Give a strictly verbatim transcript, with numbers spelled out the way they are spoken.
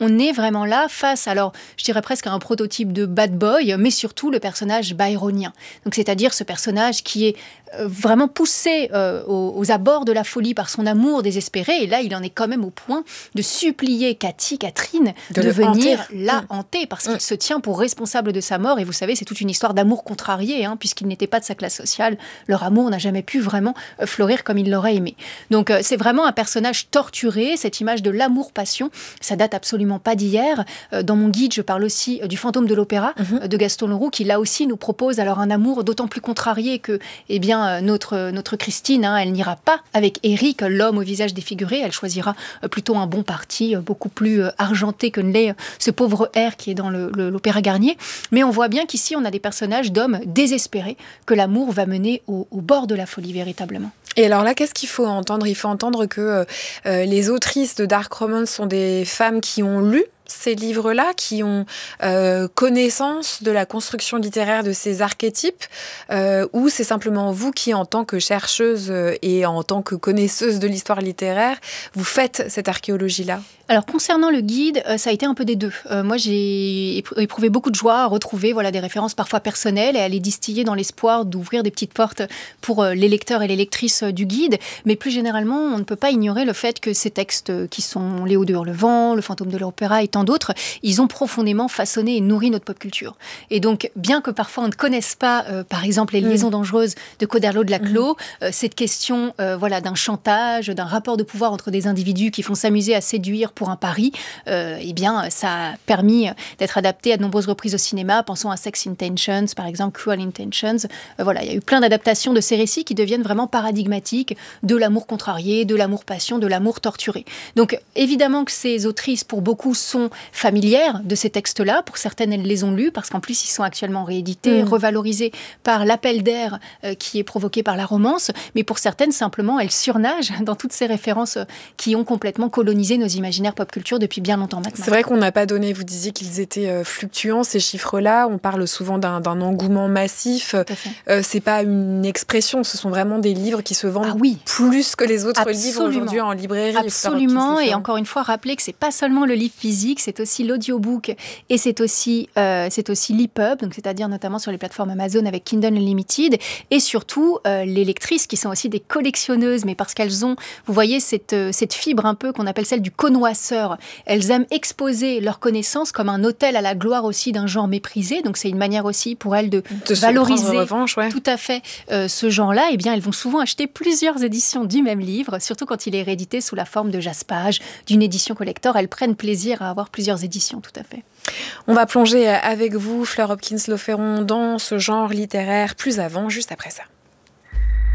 on est vraiment là face, alors je dirais presque à un prototype de bad boy, mais surtout le personnage byronien. Donc c'est-à-dire ce personnage qui est euh, vraiment poussé euh, aux, aux abords de la folie par son amour désespéré. Et là, il en est quand même au point de supplier Cathy, Catherine, de, de venir hanter. la mmh. hanter parce qu'il mmh. se tient pour responsable de sa mort. Et vous savez, c'est toute une histoire d'amour contrarié, hein, puisqu'il n'était pas de sa classe sociale. Leur amour n'a jamais pu vraiment euh, fleurir comme il l'aurait aimé. Donc euh, c'est vraiment un personnage torturé. Cette image de l'amour-passion, ça date absolument pas d'hier. Euh, dans mon guide, je parle aussi euh, du fantôme de l'opéra mmh. euh, de Gaston Leroux, qui là aussi nous propose alors un amour d'autant plus contrarié que, eh bien, euh, notre, notre Christine, hein, elle n'ira pas avec Éric, l'homme au visage défiguré. Elle choisira euh, plutôt un bon parti, euh, beaucoup plus euh, argenté que ne l'est euh, ce pauvre R qui est dans le, le, l'opéra Garnier. Mais on voit bien qu'ici, on a des personnages d'hommes désespérés, que l'amour va mener au, au bord de la folie, véritablement. Et alors là, qu'est-ce qu'il faut entendre ? Il faut entendre que euh, les autrices de Dark Romance sont des femmes qui ont lu ces livres-là, qui ont euh, connaissance de la construction littéraire de ces archétypes, euh, ou c'est simplement vous qui, en tant que chercheuse et en tant que connaisseuse de l'histoire littéraire, vous faites cette archéologie-là ? Alors, concernant le guide, euh, ça a été un peu des deux. Euh, moi, j'ai éprouvé beaucoup de joie à retrouver voilà, des références parfois personnelles et à les distiller dans l'espoir d'ouvrir des petites portes pour euh, les lecteurs et les lectrices euh, du guide. Mais plus généralement, on ne peut pas ignorer le fait que ces textes euh, qui sont Léo de Hurlevent, Le fantôme de l'opéra et tant d'autres, ils ont profondément façonné et nourri notre pop culture. Et donc, bien que parfois on ne connaisse pas, euh, par exemple, les liaisons mmh. dangereuses de Coderlo de Laclos, mmh. euh, cette question euh, voilà, d'un chantage, d'un rapport de pouvoir entre des individus qui font s'amuser à séduire pour un pari, euh, eh bien, ça a permis d'être adapté à de nombreuses reprises au cinéma. Pensons à Sex Intentions, par exemple, Cruel Intentions. Euh, voilà, il y a eu plein d'adaptations de ces récits qui deviennent vraiment paradigmatiques de l'amour contrarié, de l'amour-passion, de l'amour torturé. Donc, évidemment que ces autrices, pour beaucoup, sont familières de ces textes-là. Pour certaines, elles les ont lus, parce qu'en plus, ils sont actuellement réédités, mmh. revalorisés par l'appel d'air euh, qui est provoqué par la romance. Mais pour certaines, simplement, elles surnagent dans toutes ces références qui ont complètement colonisé nos imaginaires pop culture depuis bien longtemps maintenant. C'est vrai qu'on n'a pas donné, vous disiez qu'ils étaient euh, fluctuants, ces chiffres-là. On parle souvent d'un, d'un engouement massif. Euh, c'est pas une expression, ce sont vraiment des livres qui se vendent ah oui. plus que les autres Absolument. livres aujourd'hui en librairie. Absolument, et encore une fois, rappeler que c'est pas seulement le livre physique, c'est aussi l'audiobook et c'est aussi, euh, c'est aussi l'E P U B, donc c'est-à-dire notamment sur les plateformes Amazon avec Kindle Unlimited, et surtout euh, les lectrices qui sont aussi des collectionneuses, mais parce qu'elles ont, vous voyez, cette, euh, cette fibre un peu qu'on appelle celle du connoisseur. Elles aiment exposer leurs connaissances comme un autel à la gloire aussi d'un genre méprisé. Donc c'est une manière aussi pour elles de, de valoriser revanche, ouais. tout à fait euh, ce genre-là. Eh bien, elles vont souvent acheter plusieurs éditions du même livre, surtout quand il est réédité sous la forme de jaspage, d'une édition collector. Elles prennent plaisir à avoir plusieurs éditions, tout à fait. On va plonger avec vous, Fleur Hopkins-Loferron, dans ce genre littéraire plus avant, juste après ça.